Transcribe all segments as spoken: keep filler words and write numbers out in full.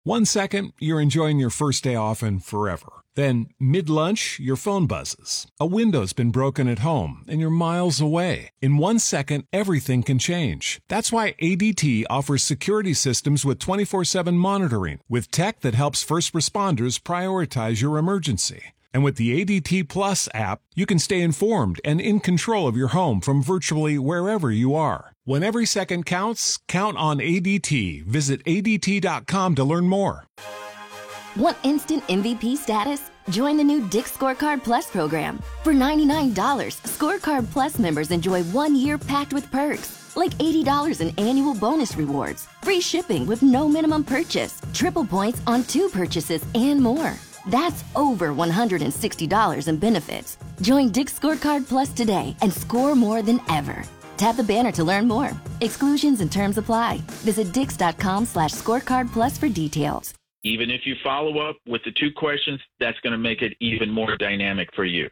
One second, you're enjoying your first day off and forever. Then, mid-lunch, your phone buzzes. A window's been broken at home, and you're miles away. In one second, everything can change. That's why A D T offers security systems with twenty-four seven monitoring, with tech that helps first responders prioritize your emergency. And with the A D T Plus app, you can stay informed and in control of your home from virtually wherever you are. When every second counts, count on A D T. Visit A D T dot com to learn more. Want instant M V P status? Join the new Dick's Scorecard Plus program. For ninety-nine dollars, Scorecard Plus members enjoy one year packed with perks, like eighty dollars in annual bonus rewards, free shipping with no minimum purchase, triple points on two purchases, and more. That's over one hundred sixty dollars in benefits. Join Dick's Scorecard Plus today and score more than ever. Tap the banner to learn more. Exclusions and terms apply. Visit dix dot com slash scorecard plus for details. Even if you follow up with the two questions, that's going to make it even more dynamic for you.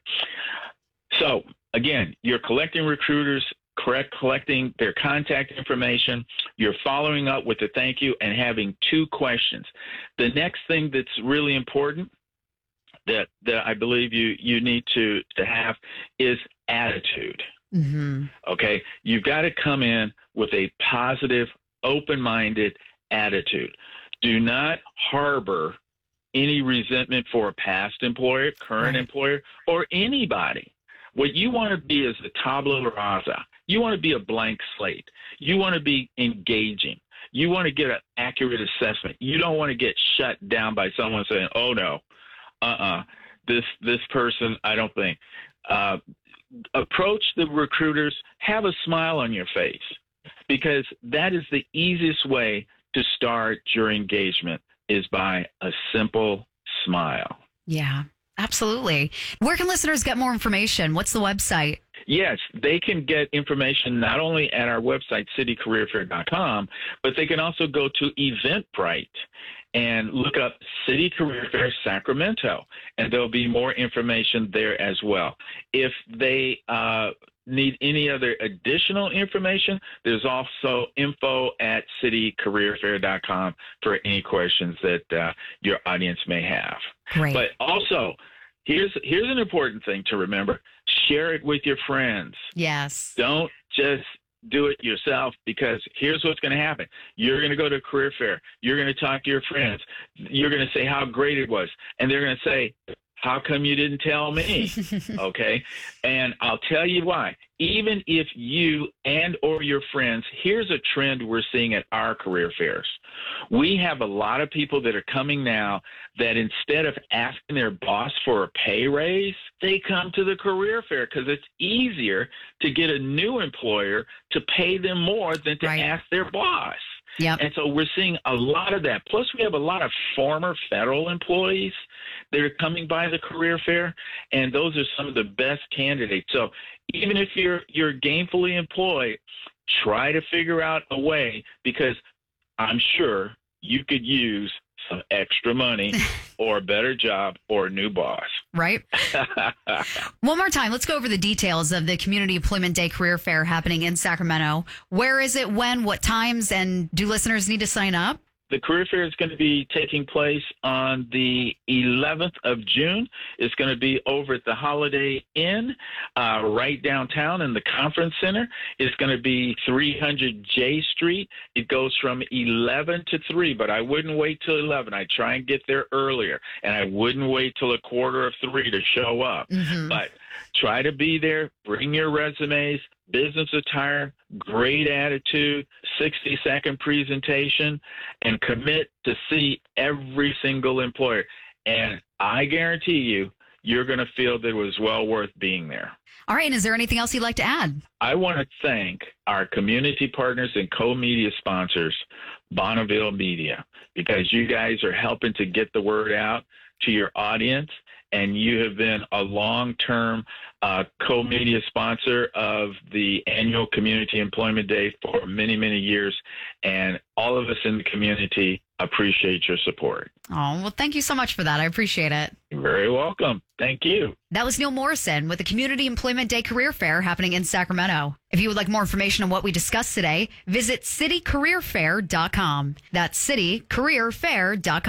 So, again, you're collecting recruiters, correct, collecting their contact information. You're following up with a thank you and having two questions. The next thing that's really important that, that I believe you, you need to, to have is attitude. Mm-hmm. Okay? You've got to come in with a positive, open-minded attitude. Do not harbor any resentment for a past employer, current Right. employer, or anybody. What you want to be is a tabula rasa. You want to be a blank slate. You want to be engaging. You want to get an accurate assessment. You don't want to get shut down by someone saying, oh, no, uh-uh, this this person, I don't think. Uh, approach the recruiters. Have a smile on your face, because that is the easiest way to start your engagement, is by a simple smile. Yeah, absolutely. Where can listeners get more information? What's the website? Yes, they can get information not only at our website, city career fair dot com, but they can also go to Eventbrite and look up City Career Fair Sacramento, and there'll be more information there as well. If they uh, need any other additional information, there's also info at city career fair dot com for any questions that uh, your audience may have. Great. But also, here's here's an important thing to remember. Share it with your friends. Yes. Don't just do it yourself, because here's what's going to happen. You're going to go to a career fair. You're going to talk to your friends. You're going to say how great it was. And they're going to say, how come you didn't tell me? Okay. And I'll tell you why. Even if you and or your friends, here's a trend we're seeing at our career fairs. We have a lot of people that are coming now that instead of asking their boss for a pay raise, they come to the career fair because it's easier to get a new employer to pay them more than to Right. ask their boss. Yep. And so we're seeing a lot of that. Plus, we have a lot of former federal employees that are coming by the career fair, and those are some of the best candidates. So even if you're you're gainfully employed, try to figure out a way, because I'm sure you could use some extra money or a better job or a new boss. Right? One more time, let's go over the details of the Community Employment Day Career Fair happening in Sacramento. Where is it, when, what times, and do listeners need to sign up? The career fair is going to be taking place on the eleventh of June. It's going to be over at the Holiday Inn uh, right downtown in the conference center. It's going to be three hundred J Street. It goes from eleven to three, but I wouldn't wait till eleven. I try and get there earlier, and I wouldn't wait till a quarter of three to show up. Mm-hmm. But try to be there. Bring your resumes, business attire, great attitude, sixty second presentation, and commit to see every single employer. And I guarantee you, you're going to feel that it was well worth being there. All right. And is there anything else you'd like to add? I want to thank our community partners and co-media sponsors, Bonneville Media, because you guys are helping to get the word out to your audience. and you have been a long-term uh, co-media sponsor of the annual Community Employment Day for many, many years, and all of us in the community appreciate your support. Oh, well, thank you so much for that. I appreciate it. You're very welcome. Thank you. That was Neil Morrison with the Community Employment Day Career Fair happening in Sacramento. If you would like more information on what we discussed today, visit city career fair dot com. That's city career fair dot com.